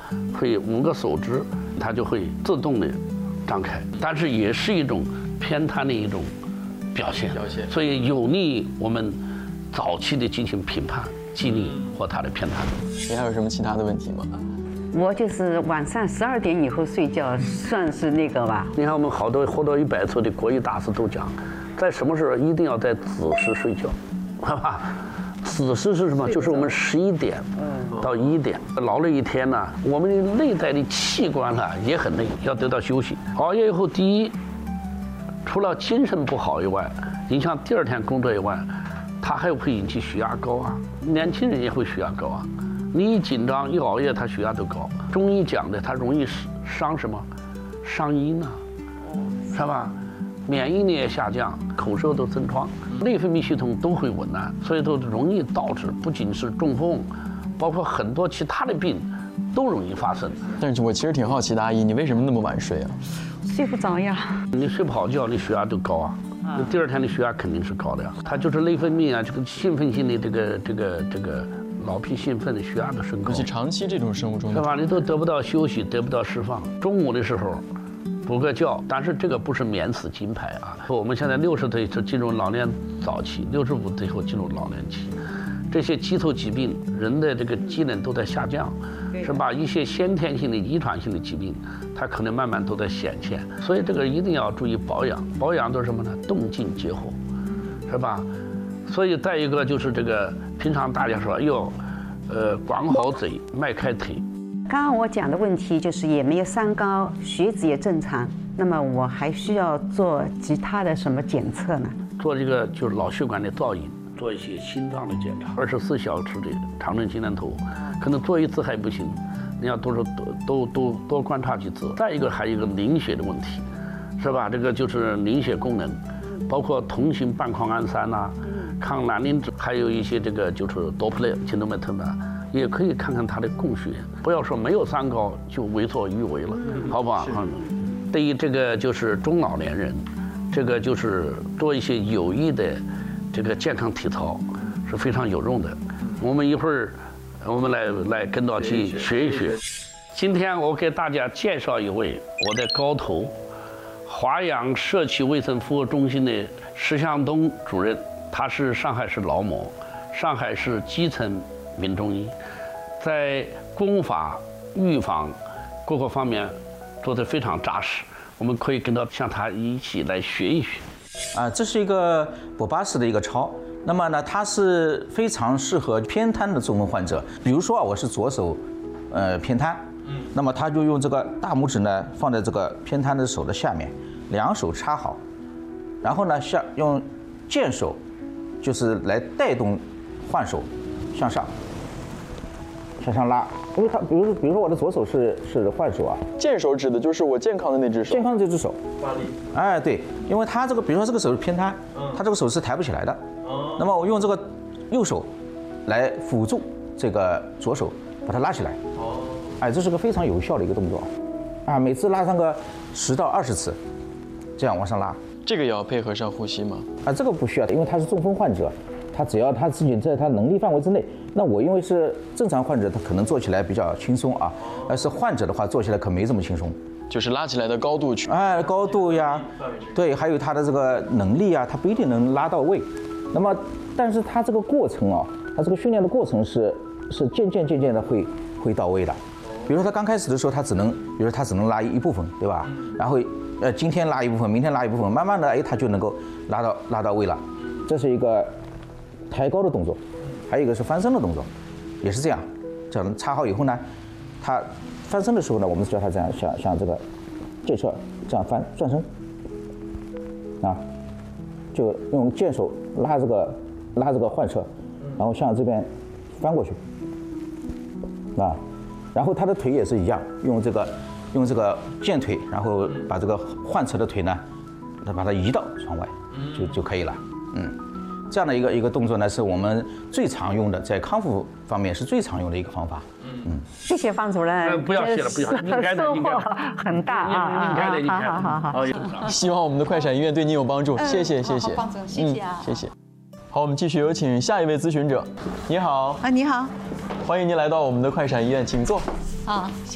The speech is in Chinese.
会5个手指它就会自动的张开，但是也是一种偏瘫的一种表现，所以有利于我们早期的进行评判记忆或它的偏瘫。 你还有什么其他的问题吗？ 我就是晚上12点以后睡觉，算是那个吧。 你看我们好多活到100岁的国医大师都讲，在什么时候一定要在子时睡觉，好吧？子时是什么？就是我们11点到1点，劳累一天呢，我们的内在的器官呢也很累，要得到休息。熬夜以后，第一，除了精神不好以外，影响第2天工作以外，它还会引起血压高啊。年轻人也会血压高啊。你一紧张一熬夜，他血压都高。中医讲的，它容易伤什么？伤阴啊，是吧？免疫力也下降，口舌都生疮，内分泌系统都会紊乱，所以都容易导致不仅是中风，包括很多其他的病都容易发生。 但是我其实挺好奇的，阿姨，你为什么那么晚睡啊？ 睡不着呀。 你睡不好觉，你血压都高啊。你第2天的血压肯定是高的呀。它就是内分泌啊，这个兴奋性的这个脑皮兴奋的血压都升高。 而且长期这种生物钟是吧？你都得不到休息，得不到释放。中午的时候补个觉，但是这个不是免死金牌啊。我们现在60岁就进入老年早期，65岁以后进入老年期，这些基础疾病，人的这个机能都在下降，是吧？一些先天性的、遗传性的疾病，它可能慢慢都在显现。所以这个一定要注意保养，保养都是什么呢？动静结合，是吧？所以再一个就是这个，平常大家说哟，管好嘴，迈开腿。 刚刚我讲的问题就是也没有三高，血脂也正常，那么我还需要做其他的什么检测呢？ 做这个就是脑血管的造影，做一些心脏的检查，24小时的肠振心电图，可能做1次还不行，你要多观察几次。再一个还有一个凝血的问题，是吧？这个就是凝血功能，包括同型半胱氨酸呐、抗卵磷脂，还有一些这个就是多普勒、金多美特呢，也可以看看它的供血。不要说没有三高就为所欲为了，好不好？对于这个就是中老年人，这个就是做一些有益的这个健康体操是非常有用的。我们一会儿我们来跟到去学一学。今天我给大家介绍一位我的高徒，华阳社区卫生服务中心的石向东主任，他是上海市劳模，上海市基层名中医，在功法、预防各个方面做得非常扎实。我们可以跟到向他一起来学一学。 这是一个博巴氏的一个操。那么呢，它是非常适合偏瘫的中风患者。比如说我是左手，偏瘫，那么他就用这个大拇指呢放在这个偏瘫的手的下面，2手插好，然后呢用健手，就是来带动患手向上拉。因为它比如说我的左手是患手啊， 健手指的就是我健康的那只手， 健康的这只手发力。 哎，对，因为它这个比如说这个手是偏瘫，它这个手是抬不起来的。那么我用这个右手来辅助这个左手把它拉起来。哎，这是个非常有效的一个动作啊！每次拉上个10到20次，这样往上拉。 这个也要配合上呼吸吗？ 这个不需要的，因为他是中风患者，他只要他自己在他能力范围之内。那我因为是正常患者，他可能做起来比较轻松啊，而是患者的话做起来可没这么轻松。 就是拉起来的高度去， 高度呀，对，还有他的这个能力啊，他不一定能拉到位。那么，但是他这个过程啊，他这个训练的过程是渐渐的会到位的。比如说他刚开始的时候，他只能拉一部分，对吧？然后今天拉一部分，明天拉一部分，慢慢的他就能够拉到位了。这是一个抬高的动作，还有一个是翻身的动作，也是这样。这样插好以后呢，他翻身的时候呢，我们教他这样像这个这侧这样转身啊，就用健手拉这个患侧，然后向这边翻过去啊，然后他的腿也是一样，用这个健腿，然后把这个患侧的腿呢，把它移到窗外就可以了。这样的一个动作呢，是我们最常用的，在康复方面是最常用的一个方法。 谢谢方主任。 不要谢了，不要，应该的， 收获很大啊！ 应该的，应该的。 好。 希望我们的快闪医院对你有帮助，谢谢。 好，方总，谢谢啊， 谢谢。好，我们继续有请下一位咨询者。你好， 你好， 欢迎您来到我们的快闪医院，请坐。 好，